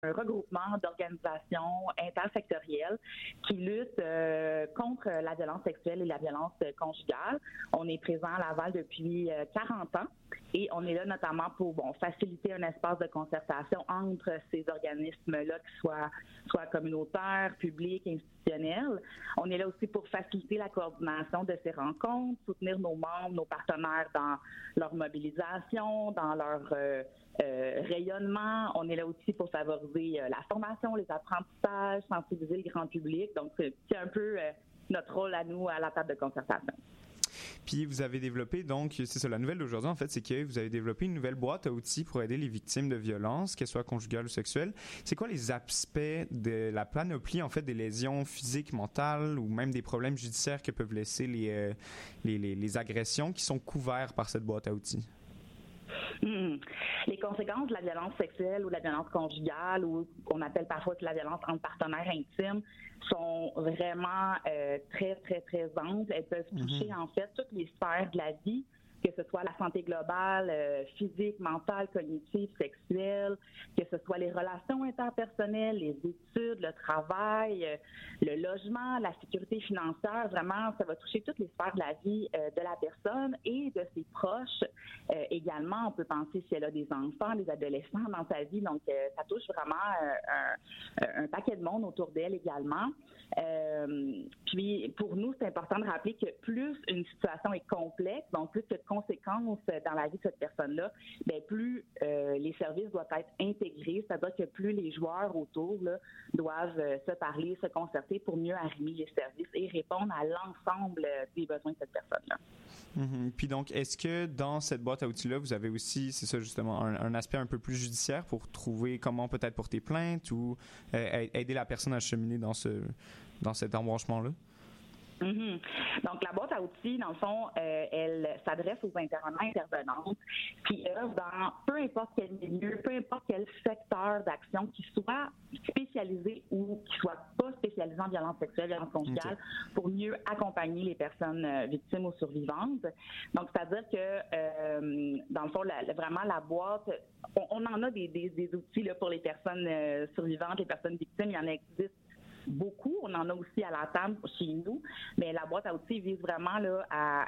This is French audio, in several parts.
un regroupement d'organisations intersectorielles qui luttent contre la violence sexuelle et la violence conjugale. On est présent à Laval depuis 40 ans et on est là notamment pour faciliter un espace de concertation entre ces organismes-là, qui soient communautaires, publics, institutionnels. On est là aussi pour faciliter la coordination de ces rencontres, soutenir nos membres, nos partenaires dans leur mobilisation, dans leur rayonnement. On est là aussi pour favoriser la formation, les apprentissages, sensibiliser le grand public. Donc, c'est un peu notre rôle à nous à la table de concertation. Puis vous avez développé, donc, c'est ça, la nouvelle d'aujourd'hui, en fait, c'est que vous avez développé une nouvelle boîte à outils pour aider les victimes de violences, qu'elles soient conjugales ou sexuelles. C'est quoi les aspects de la panoplie, en fait, des lésions physiques, mentales ou même des problèmes judiciaires que peuvent laisser les agressions qui sont couverts par cette boîte à outils? Les conséquences de la violence sexuelle ou de la violence conjugale, ou qu'on appelle parfois la violence entre partenaires intimes, sont vraiment très, très présentes. Elles peuvent toucher, en fait, toutes les sphères de la vie, que ce soit la santé globale, physique, mentale, cognitive, sexuelle, que ce soit les relations interpersonnelles, les études, le travail, le logement, la sécurité financière. Vraiment, ça va toucher toutes les sphères de la vie de la personne et de ses proches. Également, on peut penser si elle a des enfants, des adolescents dans sa vie. Donc, ça touche vraiment un paquet de monde autour d'elle également. Puis, pour nous, c'est important de rappeler que plus une situation est complexe, donc plus de conséquences dans la vie de cette personne-là, bien, plus les services doivent être intégrés, c'est-à-dire que plus les joueurs autour là, doivent se parler, se concerter pour mieux arrimer les services et répondre à l'ensemble des besoins de cette personne-là. Puis donc, est-ce que dans cette boîte à outils-là, vous avez aussi, c'est ça justement, un aspect un peu plus judiciaire pour trouver comment peut-être porter plainte ou aider la personne à cheminer dans cet embranchement-là? Donc, la boîte à outils, dans le fond, elle s'adresse aux intervenants intervenantes qui œuvrent dans peu importe quel milieu, peu importe quel secteur d'action, qui soit spécialisé ou qui soit pas spécialisé en violence sexuelle, violence conjugale, pour mieux accompagner les personnes victimes ou survivantes. Donc, c'est-à-dire que, dans le fond, vraiment, la boîte, on en a des outils là, pour les personnes survivantes, les personnes victimes, il y en existe beaucoup. On en a aussi à la table chez nous, mais la boîte à outils vise vraiment là, à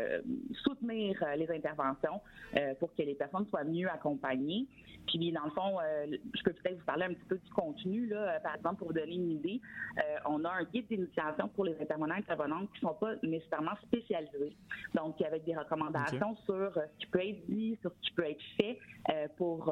soutenir les interventions pour que les personnes soient mieux accompagnées. Puis, dans le fond, je peux peut-être vous parler un petit peu du contenu. Là, par exemple, pour vous donner une idée, on a un guide d'initiation pour les intervenants et intervenantes qui ne sont pas nécessairement spécialisés. Donc, avec des recommandations sur ce qui peut être dit, sur ce qui peut être fait pour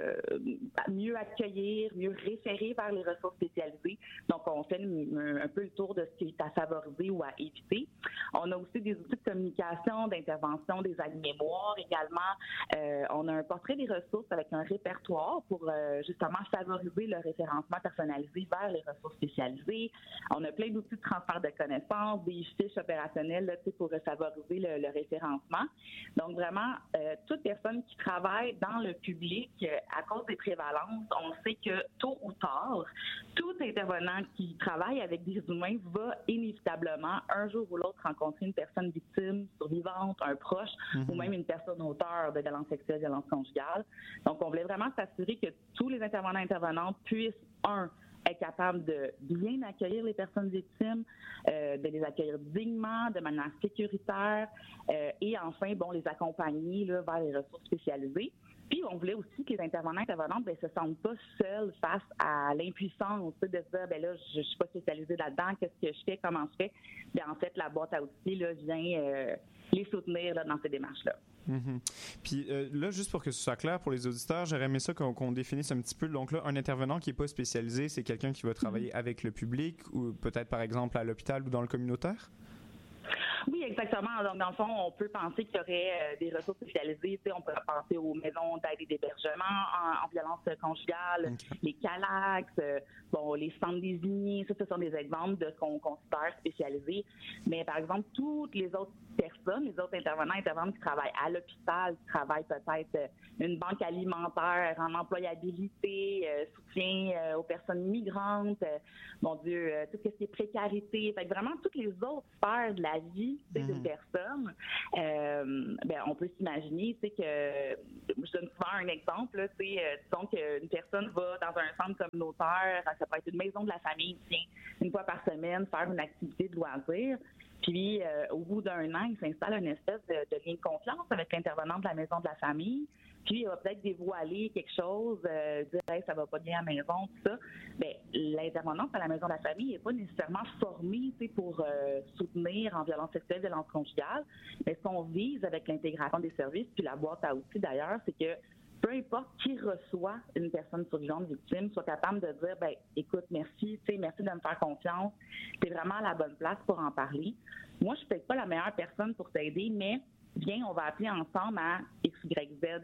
mieux accueillir, mieux référer vers les ressources spécialisées. Donc, on fait un peu le tour de ce qui est à favoriser ou à éviter. On a aussi des outils de communication, d'intervention, des aides-mémoires également. On a un portrait des ressources avec un répertoire pour justement favoriser le référencement personnalisé vers les ressources spécialisées. On a plein d'outils de transfert de connaissances, des fiches opérationnelles là, pour favoriser le référencement. Donc, vraiment, toute personne qui travaille dans le public, à cause des prévalences, on sait que tôt ou tard, tout intervenant qui travaille avec des humains va inévitablement, un jour ou l'autre, rencontrer une personne victime, survivante, un proche, ou même une personne auteure de violence sexuelle, violence conjugale. Donc, on voulait vraiment s'assurer que tous les intervenants et intervenantes puissent, être capables de bien accueillir les personnes victimes, de les accueillir dignement, de manière sécuritaire, et enfin, les accompagner là, vers les ressources spécialisées. Puis, on voulait aussi que les intervenants et intervenantes se sentent pas seuls face à l'impuissance de se dire, là, je suis pas spécialisée là-dedans, qu'est-ce que je fais, comment je fais? Bien, en fait, la boîte à outils là, vient les soutenir là, dans ces démarches-là. Puis là, juste pour que ce soit clair pour les auditeurs, j'aurais aimé ça qu'on définisse un petit peu. Donc là, un intervenant qui n'est pas spécialisé, c'est quelqu'un qui va travailler avec le public ou peut-être, par exemple, à l'hôpital ou dans le communautaire? Oui, exactement. Donc, dans le fond, on peut penser qu'il y aurait des ressources spécialisées. Tu sais, on pourrait penser aux maisons d'aide et d'hébergement en violence conjugale, les CALAX, les centres désignés. Ça, ce sont des exemples de ce qu'on considère spécialisé. Mais, par exemple, toutes les autres personnes, les autres intervenants et intervenantes qui travaillent à l'hôpital, qui travaillent peut-être une banque alimentaire en employabilité, soutien aux personnes migrantes, mon Dieu, tout ce qui est précarité, fait que vraiment toutes les autres sphères de la vie d'une personne, on peut s'imaginer, que je donne souvent un exemple, là, disons qu'une personne va dans un centre communautaire, ça peut être une maison de la famille, une fois par semaine, faire une activité de loisir. Puis, au bout d'un an, il s'installe une espèce de lien de confiance avec l'intervenant de la maison de la famille. Puis, il va peut-être dévoiler quelque chose, dire hey, « ça va pas bien à la maison », tout ça. Bien, l'intervenante à la maison de la famille n'est pas nécessairement formée pour soutenir en violence sexuelle, violence conjugale. Mais ce qu'on vise avec l'intégration des services, puis la boîte à outils d'ailleurs, c'est que peu importe qui reçoit une personne survivante victime, soit capable de dire écoute, merci de me faire confiance, t'es vraiment à la bonne place pour en parler. Moi, je suis peut-être pas la meilleure personne pour t'aider, mais viens, on va appeler ensemble à XYZ,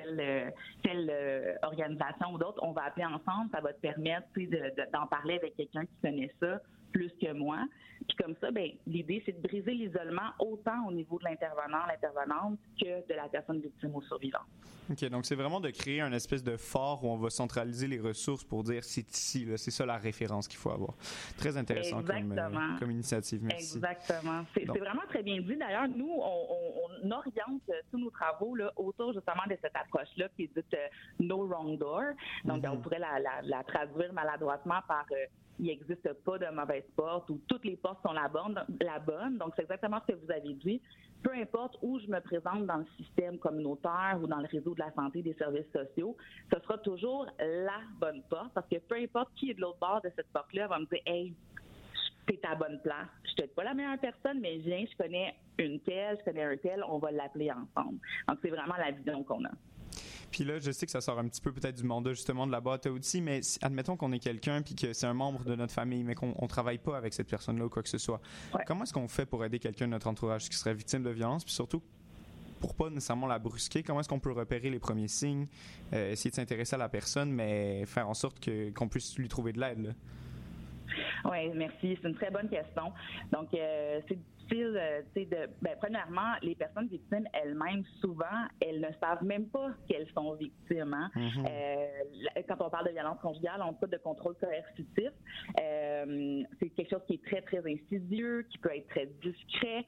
telle organisation ou d'autre, on va appeler ensemble, ça va te permettre d'en parler avec quelqu'un qui connaît ça plus que moi. Puis comme ça, l'idée, c'est de briser l'isolement autant au niveau de l'intervenant, l'intervenante, que de la personne victime ou survivante. OK, donc c'est vraiment de créer un espèce de fort où on va centraliser les ressources pour dire c'est ici, là, c'est ça la référence qu'il faut avoir. Très intéressant comme initiative, merci. Exactement. C'est vraiment très bien dit. D'ailleurs, nous, on oriente tous nos travaux là, autour justement de cette approche-là qui est dite No Wrong Door. Donc, on pourrait la traduire maladroitement par il n'existe pas de mauvaise porte ou toutes les portes sont la bonne. Donc, c'est exactement ce que vous avez dit. Peu importe où je me présente dans le système communautaire ou dans le réseau de la santé et des services sociaux, ce sera toujours la bonne porte parce que peu importe qui est de l'autre bord de cette porte-là va me dire « Hey, t'es à la bonne place. Je suis peut-être pas la meilleure personne, mais viens, je connais une telle, je connais un tel, on va l'appeler ensemble. » Donc, c'est vraiment la vision qu'on a. Puis là, je sais que ça sort un petit peu peut-être du mandat justement de la boîte à outils, mais admettons qu'on est quelqu'un puis que c'est un membre de notre famille, mais qu'on travaille pas avec cette personne-là ou quoi que ce soit. Ouais. Comment est-ce qu'on fait pour aider quelqu'un de notre entourage qui serait victime de violence, puis surtout pour pas nécessairement la brusquer, comment est-ce qu'on peut repérer les premiers signes, essayer de s'intéresser à la personne, mais faire en sorte qu'on puisse lui trouver de l'aide, là? Oui, merci. C'est une très bonne question. Donc, c'est difficile, premièrement, les personnes victimes elles-mêmes, souvent, elles ne savent même pas qu'elles sont victimes. Hein? Quand on parle de violence conjugale, on parle de contrôle coercitif. C'est quelque chose qui est très, très insidieux, qui peut être très discret.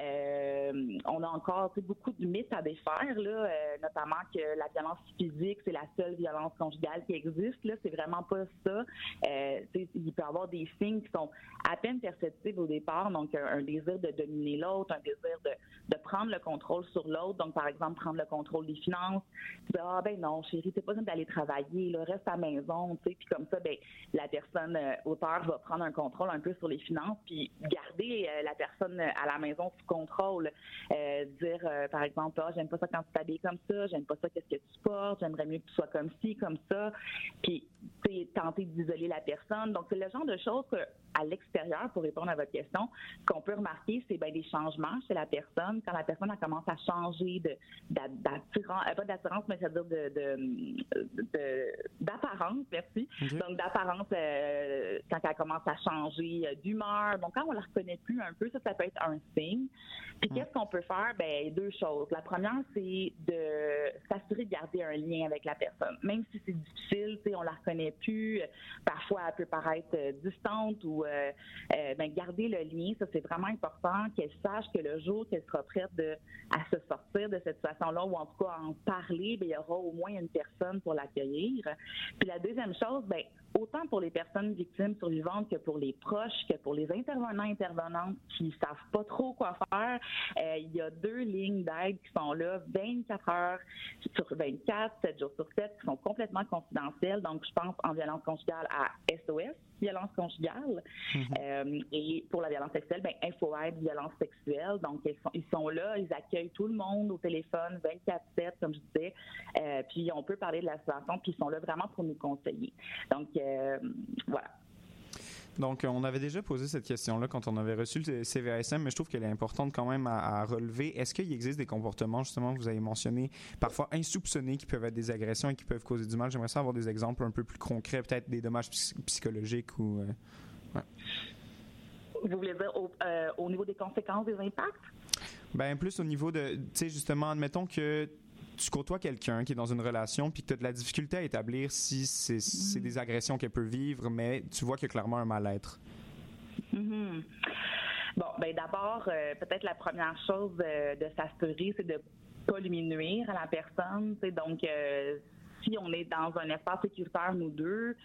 On a encore beaucoup de mythes à défaire, là, notamment que la violence physique, c'est la seule violence conjugale qui existe. Là, c'est vraiment pas ça. Il peut y avoir des signes qui sont à peine perceptibles au départ, donc un désir de dominer l'autre, un désir de prendre le contrôle sur l'autre, donc par exemple prendre le contrôle des finances, puis non chérie, t'es pas besoin d'aller travailler, là, reste à la maison, tu sais, puis comme ça, la personne auteur va prendre un contrôle un peu sur les finances, puis garder la personne à la maison sous contrôle, dire par exemple, j'aime pas ça quand tu t'habilles comme ça, j'aime pas ça qu'est-ce que tu portes, j'aimerais mieux que tu sois comme ci, comme ça, puis tenter d'isoler la personne, donc c'est le genre de choses à l'extérieur, pour répondre à votre question, qu'on peut remarquer, c'est des changements chez la personne. Quand la personne elle commence à changer d'attirance, pas d'attirance, mais c'est-à-dire d'apparence, merci. Okay. Donc, d'apparence, quand elle commence à changer d'humeur. Donc, quand on la reconnaît plus un peu, ça peut être un signe. Puis, qu'est-ce qu'on peut faire? Deux choses. La première, c'est de s'assurer de garder un lien avec la personne. Même si c'est difficile, on la reconnaît plus, parfois, elle peut paraître distante ou garder le lien, ça c'est vraiment important qu'elle sache que le jour qu'elle sera prête à se sortir de cette situation-là ou en tout cas à en parler, il y aura au moins une personne pour l'accueillir. Puis la deuxième chose, autant pour les personnes victimes survivantes que pour les proches, que pour les intervenantes qui ne savent pas trop quoi faire, il y a 2 lignes d'aide qui sont là 24 heures sur 24, 7 jours sur 7, qui sont complètement confidentielles. Donc, je pense en violence conjugale à SOS, violence conjugale. Et pour la violence sexuelle, InfoAide, violence sexuelle. Donc, ils sont là, ils accueillent tout le monde au téléphone 24/7, comme je disais. Puis, on peut parler de la situation, puis ils sont là vraiment pour nous conseiller. Donc, voilà. Donc, on avait déjà posé cette question-là quand on avait reçu le CVASM, mais je trouve qu'elle est importante quand même à relever. Est-ce qu'il existe des comportements, justement, que vous avez mentionnés, parfois insoupçonnés, qui peuvent être des agressions et qui peuvent causer du mal? J'aimerais ça avoir des exemples un peu plus concrets, peut-être des dommages psychologiques ou... Ouais. Vous voulez dire au niveau des conséquences, des impacts? Plus au niveau de, tu sais, justement, admettons que tu côtoies quelqu'un qui est dans une relation puis que tu as de la difficulté à établir si c'est des agressions qu'elle peut vivre, mais tu vois qu'il y a clairement un mal-être? Mm-hmm. Bon, ben d'abord, peut-être la première chose de s'assurer, c'est de pas lui nuire à la personne. Donc, si on est dans un espace sécuritaire, nous deux,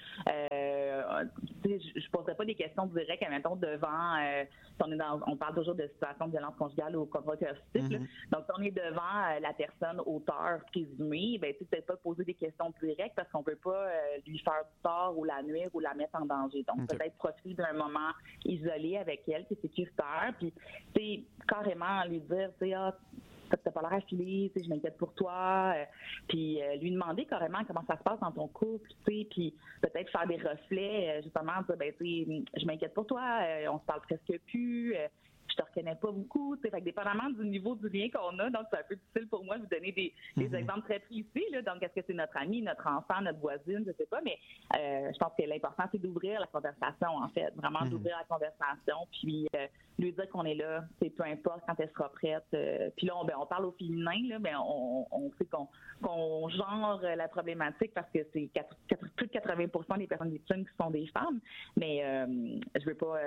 je poserais pas des questions directes, admettons, devant, si on parle toujours de situation de violence conjugale ou coercitive, donc si on est devant la personne auteur présumée, ben peut-être pas poser des questions directes parce qu'on veut pas lui faire du tort ou la nuire ou la mettre en danger. Donc peut-être profiter d'un moment isolé avec elle qui est sécuritaire, puis carrément lui dire, t'as pas l'air affilé, je m'inquiète pour toi, puis lui demander carrément comment ça se passe dans ton couple, puis peut-être faire des reflets, justement, je m'inquiète pour toi, on se parle presque plus, je te reconnais pas beaucoup, fait que dépendamment du niveau du lien qu'on a, donc c'est un peu difficile pour moi de vous donner des exemples très précis, là, donc est-ce que c'est notre ami, notre enfant, notre voisine, je sais pas, mais je pense que l'important c'est d'ouvrir la conversation, en fait, vraiment d'ouvrir la conversation, puis lui dire qu'on est là, peu importe quand elle sera prête, puis là on parle au féminin, là, mais on sait qu'on genre la problématique parce que c'est plus de 80% des personnes victimes qui sont des femmes, mais je veux pas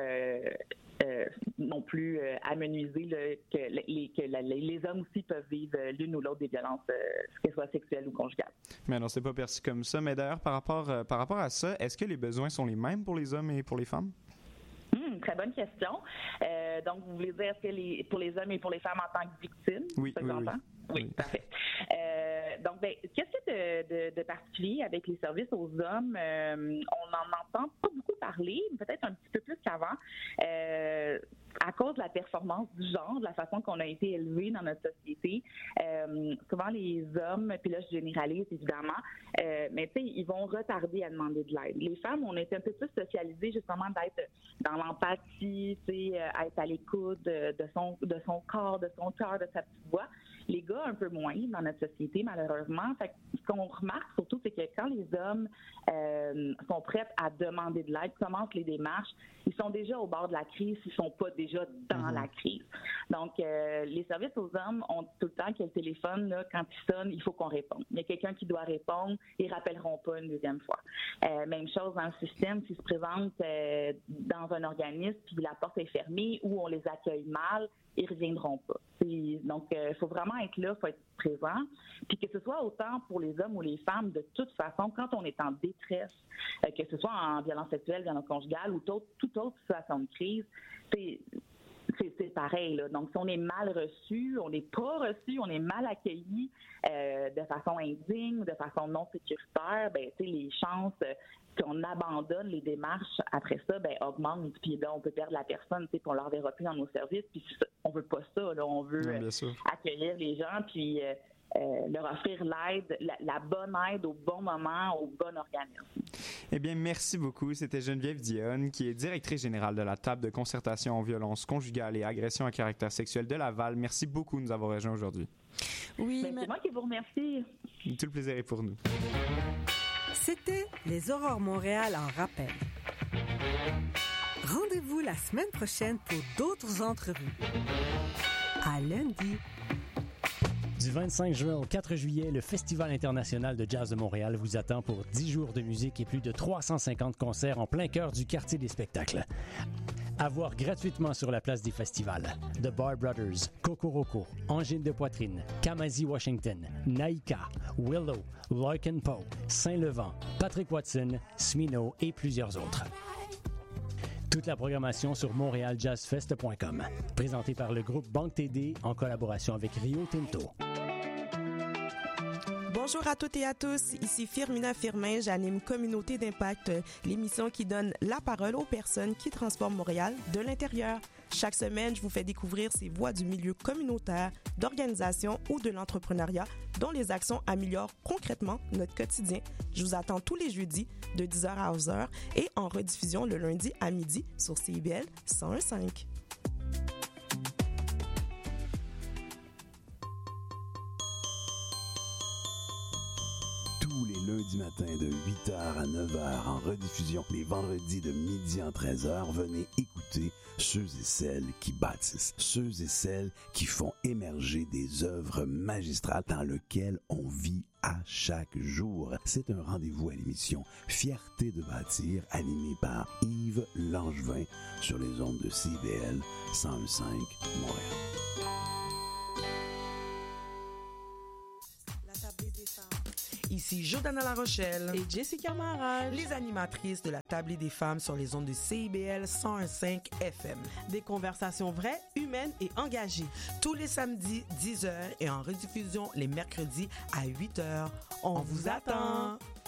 non plus amenuiser que les hommes aussi peuvent vivre l'une ou l'autre des violences, qu'elles soient sexuelles ou conjugales. Mais non, c'est pas perçu comme ça. Mais d'ailleurs, par rapport à ça, est-ce que les besoins sont les mêmes pour les hommes et pour les femmes? Très bonne question. Donc, vous voulez dire, est-ce que pour les hommes et pour les femmes en tant que victimes? Oui, oui, parfait. Donc, qu'est-ce qu'il y a de particulier avec les services aux hommes? On n'en entend pas beaucoup parler, peut-être un petit peu plus qu'avant, à cause de la performance du genre, de la façon qu'on a été élevé dans notre société. Souvent, les hommes, puis là, je généralise évidemment, mais tu sais, ils vont retarder à demander de l'aide. Les femmes, on est un peu plus socialisées justement d'être dans l'empathie, tu sais, être à l'écoute de son corps, de son cœur, de sa petite voix. Les gars, un peu moins dans notre société, malheureusement. Fait que ce qu'on remarque surtout, c'est que quand les hommes sont prêts à demander de l'aide, commencent les démarches, ils sont déjà au bord de la crise, ils sont pas déjà dans la crise. Donc, les services aux hommes ont tout le temps que le téléphone, là, quand il sonne, il faut qu'on réponde. Il y a quelqu'un qui doit répondre, ils rappelleront pas une deuxième fois. Même chose dans le système, s'ils se présentent dans un organisme, puis la porte est fermée ou on les accueille mal, ils reviendront pas. Donc, il faut vraiment être là, il faut être présent. Puis que ce soit autant pour les hommes ou les femmes, de toute façon, quand on est en détresse, que ce soit en violence sexuelle, violence conjugale ou toute autre situation de crise, c'est pareil, là. Donc, si on est mal reçu, on n'est pas reçu, on est mal accueilli de façon indigne, de façon non sécuritaire, les chances qu'on abandonne les démarches après ça, augmentent. Puis là, on peut perdre la personne, puis on ne la reverra plus dans nos services. Puis on veut pas ça, là. On veut accueillir les gens, puis leur offrir l'aide, la bonne aide au bon moment, au bon organisme. Eh bien, merci beaucoup. C'était Geneviève Dionne, qui est directrice générale de la table de concertation en violence conjugale et agression à caractère sexuel de Laval. Merci beaucoup de nous avoir rejoints aujourd'hui. Oui, c'est moi qui vous remercie. Tout le plaisir est pour nous. C'était les Aurores Montréal en rappel. Rendez-vous la semaine prochaine pour d'autres entrevues. À lundi. Du 25 juin au 4 juillet, le Festival international de jazz de Montréal vous attend pour 10 jours de musique et plus de 350 concerts en plein cœur du quartier des spectacles. À voir gratuitement sur la place des festivals. The Bar Brothers, Cocoroco, Angine de Poitrine, Kamasi Washington, Naïka, Willow, Larkin Poe, Saint-Levant, Patrick Watson, Smino et plusieurs autres. Toute la programmation sur montrealjazzfest.com. Présenté par le groupe Banque TD en collaboration avec Rio Tinto. Bonjour à toutes et à tous, ici Firmina Firmin, j'anime Communauté d'Impact, l'émission qui donne la parole aux personnes qui transforment Montréal de l'intérieur. Chaque semaine, je vous fais découvrir ces voix du milieu communautaire, d'organisation ou de l'entrepreneuriat dont les actions améliorent concrètement notre quotidien. Je vous attends tous les jeudis de 10h à 11h et en rediffusion le lundi à midi sur CIBL 101.5. Tous les lundis lundi matin de 8h à 9h, en rediffusion les vendredis de midi à 13h. Venez écouter ceux et celles qui bâtissent, ceux et celles qui font émerger des œuvres magistrales dans lesquelles on vit à chaque jour. C'est un rendez-vous à l'émission Fierté de bâtir, animé par Yves Langevin sur les ondes de CIBL 101.5 Montréal. Ici Jordana La Rochelle et Jessica Marage, les animatrices de la Tablée des femmes sur les ondes de CIBL 101.5 FM. Des conversations vraies, humaines et engagées. Tous les samedis, 10h et en rediffusion les mercredis à 8h. On vous attend!